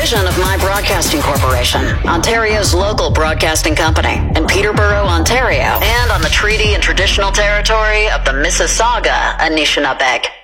division of My Broadcasting Corporation, Ontario's local broadcasting company in Peterborough, Ontario, and on the treaty and traditional territory of the Mississauga Anishinaabe.